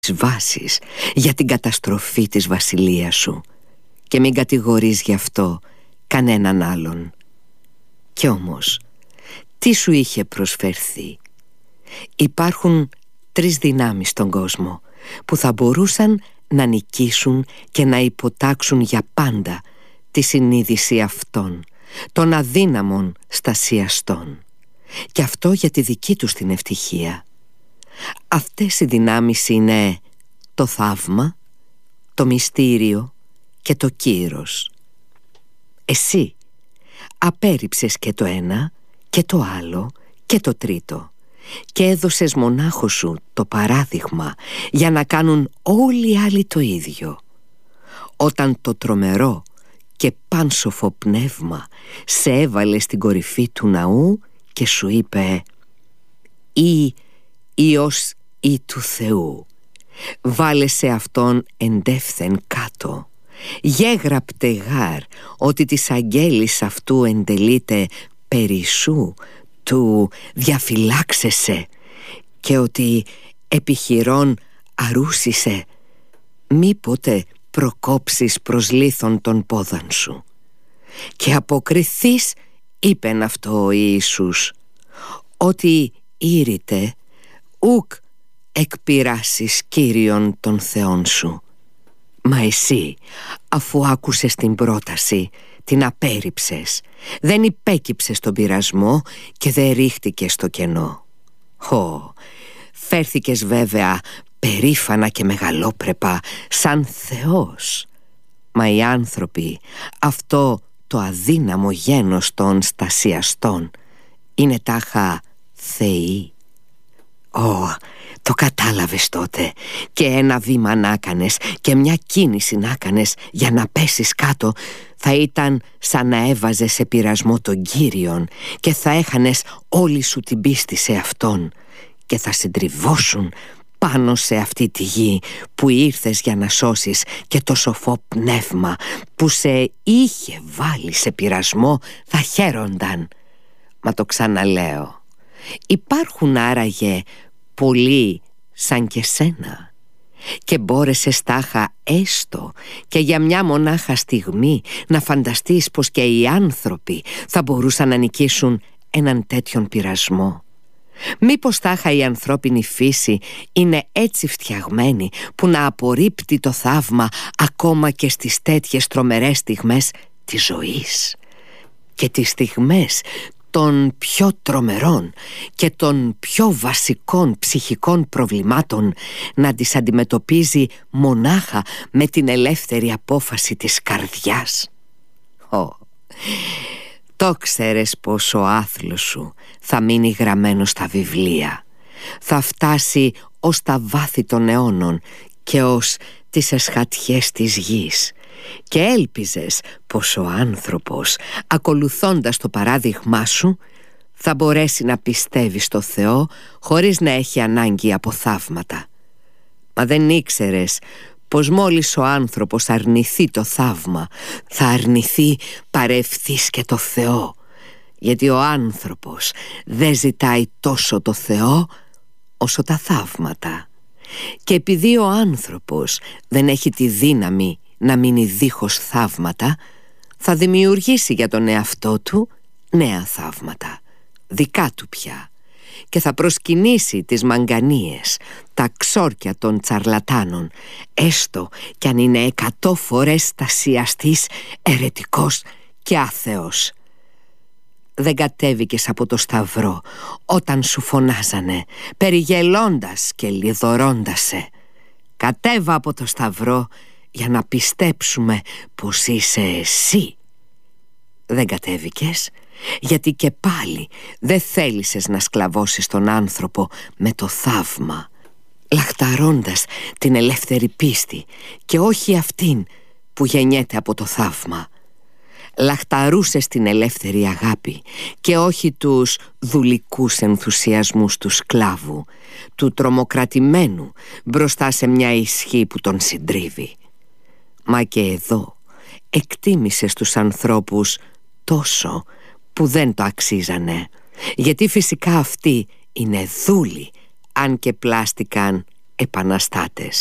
βάσεις για την καταστροφή της βασιλείας σου και μην κατηγορείς γι' αυτό κανέναν άλλον. Κι όμως, τι σου είχε προσφερθεί? Υπάρχουν 3 δυνάμεις στον κόσμο που θα μπορούσαν να νικήσουν και να υποτάξουν για πάντα τη συνείδηση αυτών, των αδύναμων στασιαστών. Και αυτό για τη δική τους την ευτυχία. Αυτές οι δυνάμεις είναι το θαύμα, το μυστήριο και το κύρος. Εσύ απέρριψες και το ένα και το άλλο και το τρίτο και έδωσες μονάχο σου το παράδειγμα για να κάνουν όλοι οι άλλοι το ίδιο. Όταν το τρομερό και πάνσοφο πνεύμα σε έβαλε στην κορυφή του ναού και σου είπε «Ή Υιός ή του Θεού, βάλε σε αυτόν εντεύθεν κάτω. Γέγραπτε γάρ ότι της αγγέλης αυτού εντελείται περί σου, του διαφυλάξεσαι και ότι επιχειρών αρούσισε, μήποτε προκόψεις προς λίθον των πόδαν σου». Και αποκριθείς, είπεν αυτό ο Ιησούς, ότι ήρυτε ουκ εκπειράσεις Κύριον των Θεών σου. Μα εσύ, αφού άκουσες την πρόταση, την απέρριψες, δεν υπέκυψες τον πειρασμό και δεν ρίχτηκες στο κενό. Φέρθηκες βέβαια περήφανα και μεγαλόπρεπα σαν Θεός. Μα οι άνθρωποι, αυτό το αδύναμο γένος των στασιαστών, είναι τάχα θεοί. Το κατάλαβες τότε και ένα βήμα να κάνες και μια κίνηση να κάνες για να πέσεις κάτω θα ήταν σαν να έβαζες σε πειρασμό τον Κύριον και θα έχανες όλη σου την πίστη σε Αυτόν και θα συντριβώσουν πάνω σε αυτή τη γη που ήρθες για να σώσεις και το σοφό πνεύμα που σε είχε βάλει σε πειρασμό θα χαίρονταν. Μα το ξαναλέω, υπάρχουν άραγε πολλοί σαν και σένα και μπόρεσες τάχα έστω και για μια μονάχα στιγμή να φανταστείς πως και οι άνθρωποι θα μπορούσαν να νικήσουν έναν τέτοιον πειρασμό? Μήπως τάχα η ανθρώπινη φύση είναι έτσι φτιαγμένη που να απορρίπτει το θαύμα ακόμα και στις τέτοιες τρομερές στιγμές της ζωής και τις στιγμές των πιο τρομερών και των πιο βασικών ψυχικών προβλημάτων να τις αντιμετωπίζει μονάχα με την ελεύθερη απόφαση της καρδιάς? Το ξέρες πως ο άθλος σου θα μείνει γραμμένο στα βιβλία, θα φτάσει ως τα βάθη των αιώνων και ως τις εσχατιές της γης, και έλπιζες πως ο άνθρωπος, ακολουθώντας το παράδειγμά σου, θα μπορέσει να πιστεύει στο Θεό χωρίς να έχει ανάγκη από θαύματα. Μα δεν ήξερες πως μόλις ο άνθρωπος αρνηθεί το θαύμα, θα αρνηθεί παρευθύς και το Θεό, γιατί ο άνθρωπος δεν ζητάει τόσο το Θεό όσο τα θαύματα. Και επειδή ο άνθρωπος δεν έχει τη δύναμη να μείνει δίχως θαύματα, θα δημιουργήσει για τον εαυτό του νέα θαύματα, δικά του πια, και θα προσκυνήσει τις μαγκανίες, τα ξόρκια των τσαρλατάνων, έστω κι αν είναι 100 φορές στασιαστής, ερετικός και άθεος. Δεν κατέβηκες από το σταυρό όταν σου φωνάζανε, περιγελώντας και λιδωρώντας. Κατέβα από το σταυρό για να πιστέψουμε πως είσαι εσύ. Δεν κατέβηκες, γιατί και πάλι δεν θέλησες να σκλαβώσεις τον άνθρωπο με το θαύμα, λαχταρώντας την ελεύθερη πίστη και όχι αυτήν που γεννιέται από το θαύμα. Λαχταρούσες την ελεύθερη αγάπη και όχι τους δουλικούς ενθουσιασμούς του σκλάβου, του τρομοκρατημένου μπροστά σε μια ισχύ που τον συντρίβει. Μα και εδώ εκτίμησες τους ανθρώπους τόσο που δεν το αξίζανε, γιατί φυσικά αυτοί είναι δούλοι, αν και πλάστηκαν επαναστάτες.